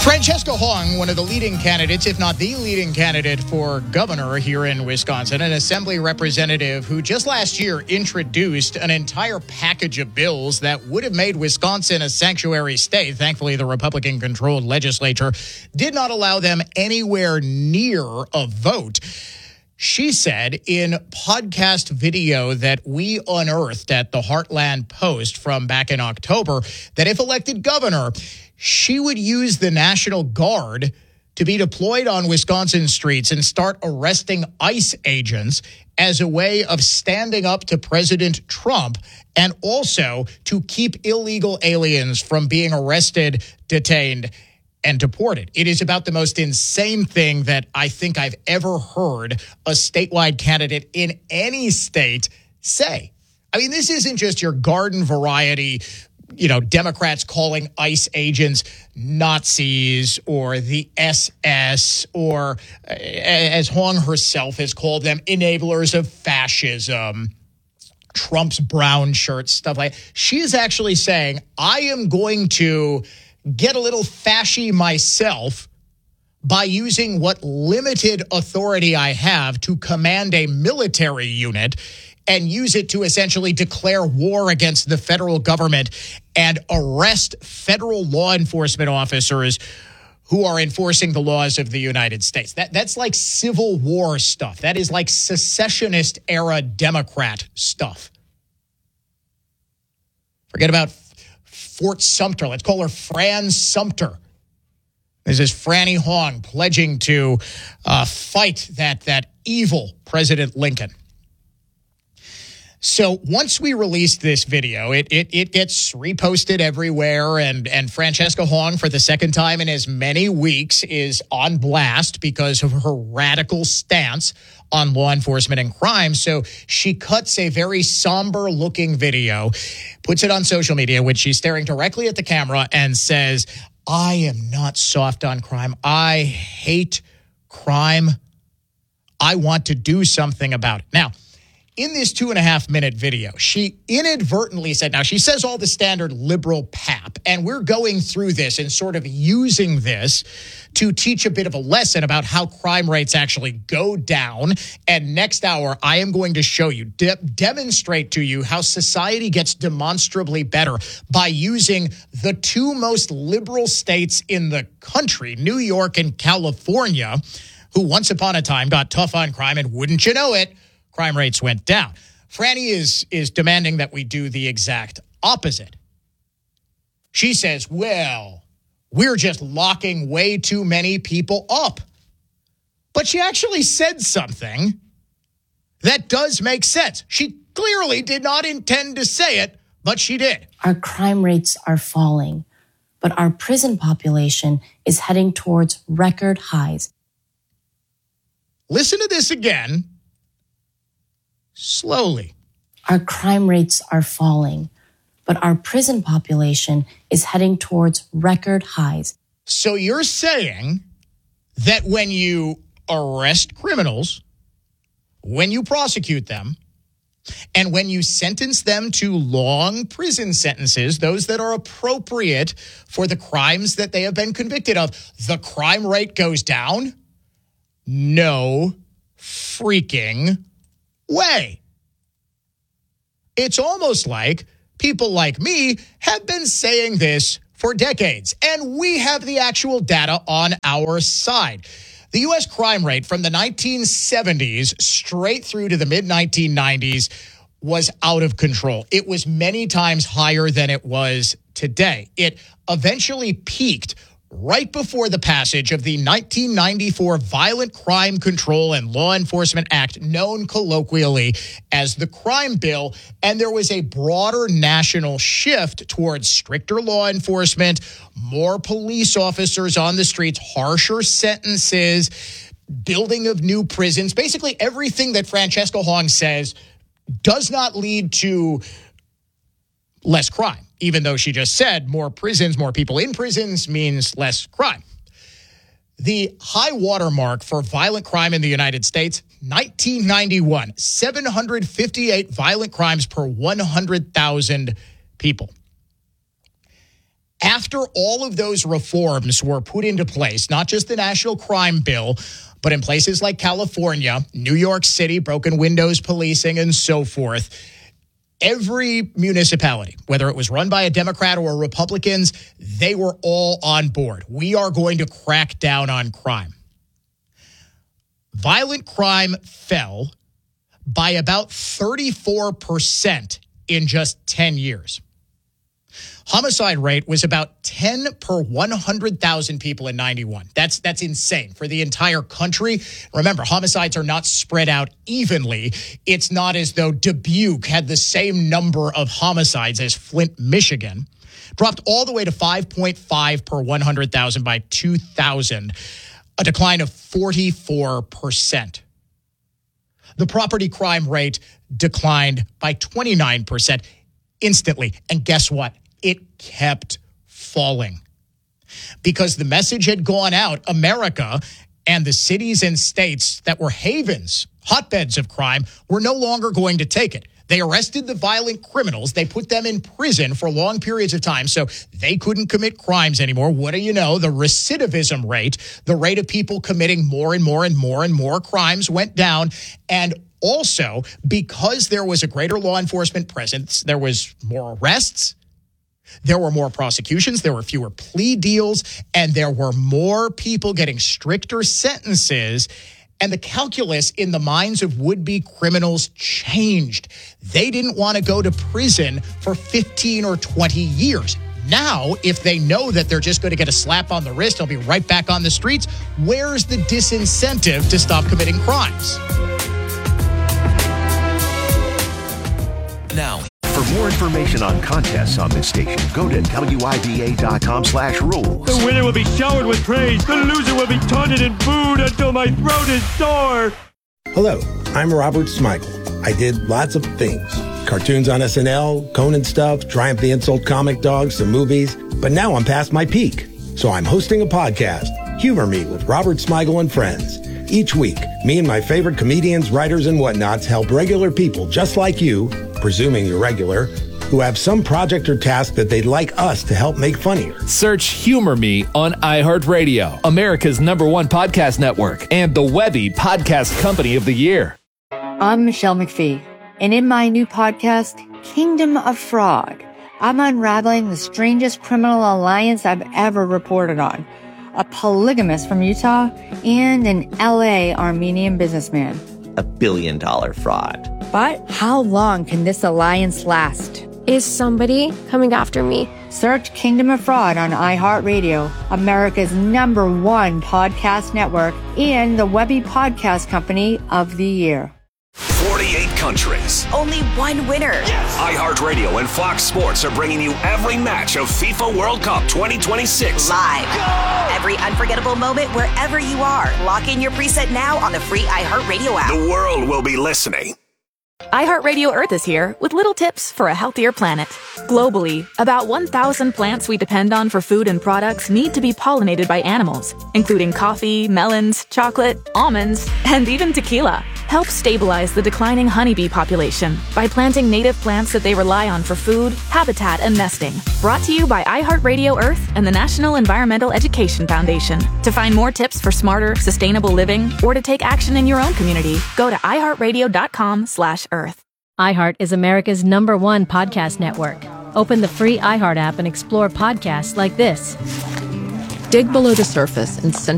Francesca Hong, one of the leading candidates, if not the leading candidate for governor here in Wisconsin, an assembly representative who just last year introduced an entire package of bills that would have made Wisconsin a sanctuary state. Thankfully, the Republican-controlled legislature did not allow them anywhere near a vote. She said in podcast video that we unearthed at the Heartland Post from back in October that if elected governor, she would use the National Guard to be deployed on Wisconsin streets and start arresting ICE agents as a way of standing up to President Trump and also to keep illegal aliens from being arrested, detained, and deported. It is about the most insane thing that I think I've ever heard a statewide candidate in any state say. I mean, this isn't just your garden variety, Democrats calling ICE agents Nazis or the SS or, as Hong herself has called them, enablers of fascism, Trump's brown shirts, stuff like that. She is actually saying, I am going to get a little fashy myself by using what limited authority I have to command a military unit and use it to essentially declare war against the federal government and arrest federal law enforcement officers who are enforcing the laws of the United States. That's like Civil War stuff. That is like secessionist era Democrat stuff. Forget about Fort Sumter. Let's call her Fran Sumter. This is Franny Hong pledging to fight that evil President Lincoln. So once we released this video, it gets reposted everywhere, and Francesca Hong, for the second time in as many weeks, is on blast because of her radical stance on law enforcement and crime. So she cuts a very somber-looking video, puts it on social media, which she's staring directly at the camera and says, I am not soft on crime. I hate crime. I want to do something about it. Now, in this 2.5-minute video, she inadvertently said, now she says all the standard liberal pap, and we're going through this and sort of using this to teach a bit of a lesson about how crime rates actually go down. And next hour, I am going to show you, demonstrate to you how society gets demonstrably better by using the two most liberal states in the country, New York and California, who once upon a time got tough on crime, and wouldn't you know it, crime rates went down. Franny is demanding that we do the exact opposite. She says, well, we're just locking way too many people up. But she actually said something that does make sense. She clearly did not intend to say it, but she did. Our crime rates are falling, but our prison population is heading towards record highs. Listen to this again. Slowly. Our crime rates are falling, but our prison population is heading towards record highs. So you're saying that when you arrest criminals, when you prosecute them, and when you sentence them to long prison sentences, those that are appropriate for the crimes that they have been convicted of, the crime rate goes down? No freaking way. It's almost like people like me have been saying this for decades, and we have the actual data on our side. The U.S. crime rate from the 1970s straight through to the mid-1990s was out of control. It was many times higher than it was today. It eventually peaked right before the passage of the 1994 Violent Crime Control and Law Enforcement Act, known colloquially as the Crime Bill, and there was a broader national shift towards stricter law enforcement, more police officers on the streets, harsher sentences, building of new prisons. Basically, everything that Francesca Hong says does not lead to less crime, even though she just said more prisons, more people in prisons means less crime. The high watermark for violent crime in the United States, 1991, 758 violent crimes per 100,000 people. After all of those reforms were put into place, not just the national crime bill, but in places like California, New York City, broken windows policing, and so forth, every municipality, whether it was run by a Democrat or Republicans, they were all on board. We are going to crack down on crime. Violent crime fell by about 34% in just 10 years. Homicide rate was about 10 per 100,000 people in 91. That's insane for the entire country. Remember, homicides are not spread out evenly. It's not as though Dubuque had the same number of homicides as Flint, Michigan. Dropped all the way to 5.5 per 100,000 by 2000, a decline of 44%. The property crime rate declined by 29% instantly. And guess what? It kept falling because the message had gone out. America and the cities and states that were havens, hotbeds of crime, were no longer going to take it. They arrested the violent criminals. They put them in prison for long periods of time so they couldn't commit crimes anymore. What do you know? The recidivism rate, the rate of people committing more and more and more and more crimes went down. And also, because there was a greater law enforcement presence, there was more arrests, there were more prosecutions, there were fewer plea deals, and there were more people getting stricter sentences. And the calculus in the minds of would-be criminals changed. They didn't want to go to prison for 15 or 20 years. Now, if they know that they're just going to get a slap on the wrist, they'll be right back on the streets, where's the disincentive to stop committing crimes? Now, for more information on contests on this station, go to WIVA.com/rules. The winner will be showered with praise. The loser will be taunted and booed until my throat is sore. Hello, I'm Robert Smigel. I did lots of things. Cartoons on SNL, Conan stuff, Triumph the Insult Comic Dog, some movies. But now I'm past my peak. So I'm hosting a podcast, Humor Me with Robert Smigel and Friends. Each week, me and my favorite comedians, writers, and whatnots help regular people just like you, presuming you're regular, who have some project or task that they'd like us to help make funnier. Search Humor Me on iHeartRadio, America's #1 podcast network, and the Webby Podcast Company of the Year. I'm Michelle McPhee, and in my new podcast, Kingdom of Fraud, I'm unraveling the strangest criminal alliance I've ever reported on. A polygamist from Utah and an LA Armenian businessman. $1 billion fraud. But how long can this alliance last? Is somebody coming after me? Search Kingdom of Fraud on iHeartRadio, America's #1 podcast network, and the Webby Podcast Company of the Year. 48 countries. Only one winner. Yes! iHeartRadio and Fox Sports are bringing you every match of FIFA World Cup 2026. Live. Go! Every unforgettable moment wherever you are. Lock in your preset now on the free iHeartRadio app. The world will be listening. iHeartRadio Earth is here with little tips for a healthier planet. Globally, about 1,000 plants we depend on for food and products need to be pollinated by animals, including coffee, melons, chocolate, almonds, and even tequila. Help stabilize the declining honeybee population by planting native plants that they rely on for food, habitat, and nesting. Brought to you by iHeartRadio Earth and the National Environmental Education Foundation. To find more tips for smarter, sustainable living, or to take action in your own community, go to iHeartRadio.com/Earth. iHeart is America's #1 podcast network. Open the free iHeart app and explore podcasts like this. Dig below the surface and